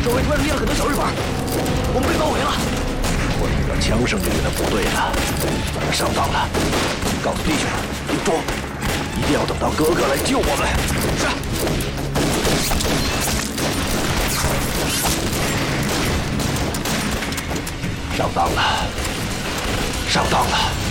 周围突然出现了很多小日本，我们被包围了。 我遇到枪声里面的部队了，把他上当了。告诉弟兄们，别装，一定要等到哥哥来救我们。 是。 上当了，上当了。